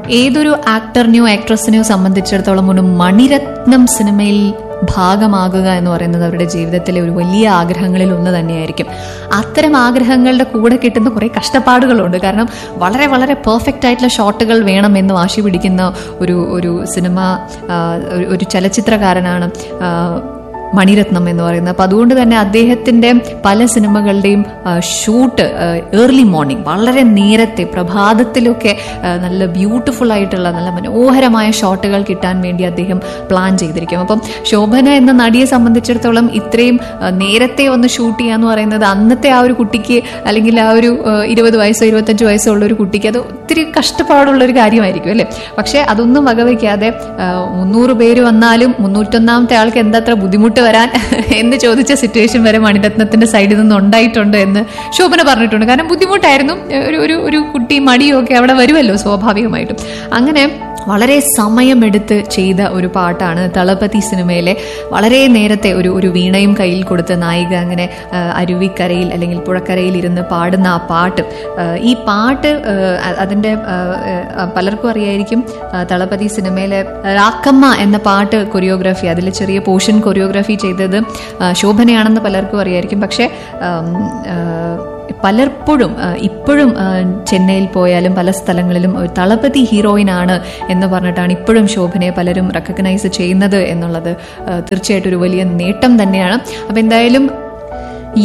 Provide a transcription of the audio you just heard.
ഏതൊരു ആക്ടറിനെയോ ആക്ട്രസിനെയോ സംബന്ധിച്ചിടത്തോളം ഒരു മണിരത്നം സിനിമയിൽ ഭാഗമാകുക എന്ന് പറയുന്നത് അവരുടെ ജീവിതത്തിലെ ഒരു വലിയ ആഗ്രഹങ്ങളിൽ ഒന്ന് തന്നെയായിരിക്കും. അത്തരം ആഗ്രഹങ്ങളുടെ കൂടെ കിട്ടുന്ന കുറെ കഷ്ടപ്പാടുകളുണ്ട്. കാരണം വളരെ വളരെ പെർഫെക്റ്റ് ആയിട്ടുള്ള ഷോട്ടുകൾ വേണമെന്ന് വാശി പിടിക്കുന്ന ഒരു സിനിമ, ഒരു ചലച്ചിത്രകാരനാണ് മണിരത്നം എന്ന് പറയുന്നത്. അപ്പം അതുകൊണ്ട് തന്നെ അദ്ദേഹത്തിന്റെ പല സിനിമകളുടെയും ഷൂട്ട് ഏർലി മോർണിംഗ്, വളരെ നേരത്തെ പ്രഭാതത്തിലൊക്കെ നല്ല ബ്യൂട്ടിഫുൾ ആയിട്ടുള്ള നല്ല മനോഹരമായ ഷോട്ടുകൾ കിട്ടാൻ വേണ്ടി അദ്ദേഹം പ്ലാൻ ചെയ്തിരിക്കും. അപ്പം ശോഭന എന്ന നടിയെ സംബന്ധിച്ചിടത്തോളം ഇത്രയും നേരത്തെ ഒന്ന് ഷൂട്ട് ചെയ്യാന്ന് പറയുന്നത് അന്നത്തെ ആ ഒരു കുട്ടിക്ക്, അല്ലെങ്കിൽ ആ ഒരു 20 വയസ്സോ 25 വയസ്സോ ഉള്ള ഒരു കുട്ടിക്ക് അത് ഒത്തിരി കഷ്ടപ്പാടുള്ള ഒരു കാര്യമായിരിക്കും അല്ലേ. പക്ഷെ അതൊന്നും വകവയ്ക്കാതെ 300 പേര് വന്നാലും 301ാമത്തെ ആൾക്ക് എന്താ ബുദ്ധിമുട്ട് വരാൻ എന്ന് ചോദിച്ച സിറ്റുവേഷൻ വരെ മണിരത്നത്തിന്റെ സൈഡിൽ നിന്ന് ഉണ്ടായിട്ടുണ്ട് എന്ന് ശോഭന പറഞ്ഞിട്ടുണ്ട്. കാരണം ബുദ്ധിമുട്ടായിരുന്നു, ഒരു കുട്ടി മടിയും ഒക്കെ അവിടെ വരുമല്ലോ സ്വാഭാവികമായിട്ടും. അങ്ങനെ വളരെ സമയമെടുത്ത് ചെയ്ത ഒരു പാട്ടാണ് തളപതി സിനിമയിലെ. വളരെ നേരത്തെ ഒരു വീണയും കയ്യിൽ കൊടുത്ത് നായിക അങ്ങനെ അരുവിക്കരയിൽ അല്ലെങ്കിൽ പുഴക്കരയിൽ ഇരുന്ന് പാടുന്ന ആ പാട്ട്. ഈ പാട്ട് അതിൻ്റെ പലർക്കും അറിയായിരിക്കും, തളപതി സിനിമയിലെ രാക്കമ്മ എന്ന പാട്ട് കൊറിയോഗ്രാഫി, അതിൽ ചെറിയ പോർഷൻ കൊറിയോഗ്രാഫി ചെയ്തത് ശോഭനയാണെന്ന് പലർക്കും അറിയായിരിക്കും. പക്ഷേ പലപ്പോഴും ഇപ്പോഴും ചെന്നൈയിൽ പോയാലും പല സ്ഥലങ്ങളിലും തളപതി ഹീറോയിനാണ് എന്ന് പറഞ്ഞിട്ടാണ് ഇപ്പോഴും ശോഭനയെ പലരും റെക്കഗ്നൈസ് ചെയ്യുന്നത് എന്നുള്ളത് തീർച്ചയായിട്ടും ഒരു വലിയ നേട്ടം തന്നെയാണ്. അപ്പം എന്തായാലും